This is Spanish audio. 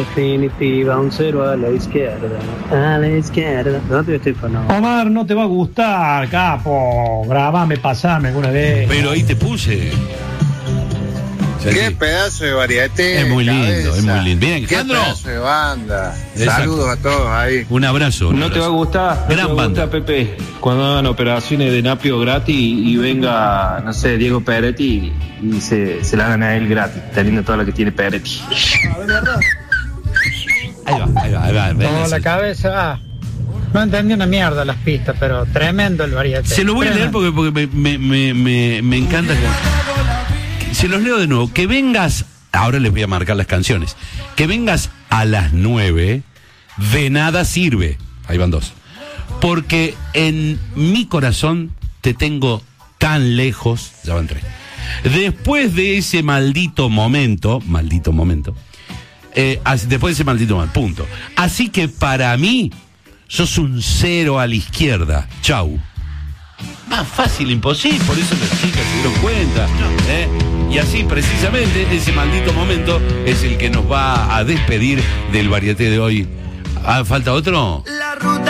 definitiva, un 0 a la izquierda. A la izquierda. No te estoy fanando. Omar, no te va a gustar, capo. Grabame, pasame alguna vez. Pero ahí te puse. Qué pedazo de variete. Es muy lindo, es muy lindo. Bien, Qué Alejandro. pedazo de banda. Exacto. Saludos a todos ahí. Un abrazo. No te va a gustar, Gran banda. Pepe, cuando hagan operaciones de napio gratis y venga, no sé, Diego Peretti y se la hagan a él gratis, teniendo todo lo que tiene Peretti. Ahí va. Como la cabeza. No entendí una mierda las pistas, pero tremendo el variete. Se lo voy a leer porque me encanta. Se los leo de nuevo. Que vengas, ahora les voy a marcar las canciones. Que vengas a las 9, de nada sirve. Ahí van 2. Porque en mi corazón te tengo tan lejos. Ya van 3. Después de ese maldito momento. Después de ese maldito momento. Punto. Así que para mí, sos un 0 a la izquierda. Chau. Más fácil imposible, por eso las chicas se dieron cuenta. Y así precisamente ese maldito momento es el que nos va a despedir del variete de hoy. ¿Falta otro? La ruta